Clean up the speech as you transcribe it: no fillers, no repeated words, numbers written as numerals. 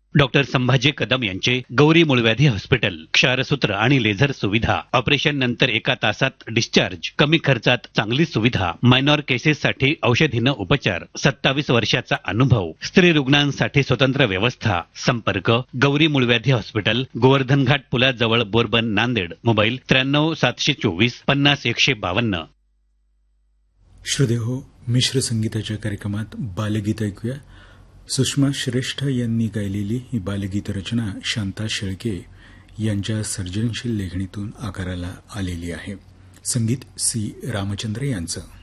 Doctor Sambhaji Kadam यांचे Gauri मूळव्याधी hospital, क्षारसूत्र आणि laser सुविधा, ऑपरेशन नंतर 1 तासात डिस्चार्ज, कमी खर्चात चांगली सुविधा, मायनॉर केसेससाठी औषधीनं उपचार, 27 वर्षाचा अनुभव, स्त्री रुग्णांसाठी स्वतंत्र व्यवस्था. संपर्क Gauri मूळव्याधी hospital, Govardhan Ghat पुलाजवळ, bourbon, Nanded. Mobile 93 724 50 152. श्रोतेहो, मिश्र संगीताच्या कार्यक्रमात बालगीत ऐकूया. सुषमा श्रेष्ठ यांनी गायलेली ही बालगीत रचना शांता शेळके यांच्या सर्जनशील लेखणीतून आकाराला आलेली आहे. संगीत सी. रामचंद्र यांचं.